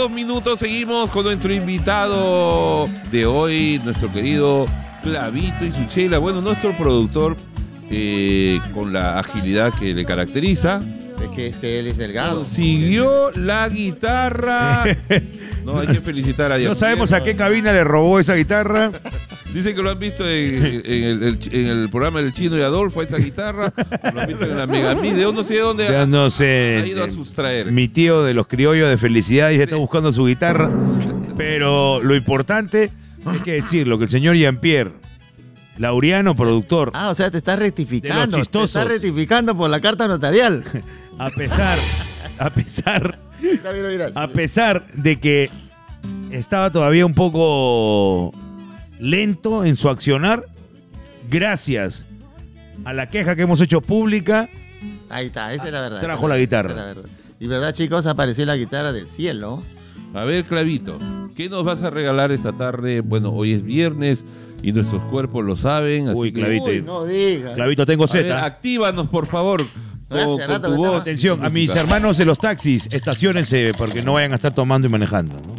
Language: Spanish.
2 minutos, seguimos con nuestro invitado de hoy, nuestro querido Clavito y su chela. Bueno, nuestro productor, con la agilidad que le caracteriza. Es que él es delgado. Consiguió la guitarra. No, hay que felicitar a No sabemos a qué cabina le robó esa guitarra. Dicen que lo han visto en el programa del Chino y Adolfo, esa guitarra. Lo han visto en la Megamide. No sé de dónde Ya no sé. ha ido a sustraer. Mi tío de los criollos de felicidad y está buscando su guitarra. Pero lo importante es que decirlo, que el señor Jean-Pierre Laureano, productor. Ah, o sea, te estás rectificando. De los chistosos. Te estás rectificando por la carta notarial. A pesar de que estaba todavía un poco lento en su accionar, gracias a la queja que hemos hecho pública, Ahí está, esa es la verdad. trajo la guitarra. Esa es la verdad. Y verdad, chicos, apareció la guitarra del cielo. A ver, Clavito, ¿qué nos vas a regalar esta tarde? Bueno, hoy es viernes y nuestros cuerpos lo saben. Así Uy, que, Clavito. Uy, no digas. Clavito, tengo a ver, Z. actívanos, por favor. Hace rato tu que voz. estaba- Atención, a mis hermanos de los taxis, estaciónense porque no vayan a estar tomando y manejando, ¿no?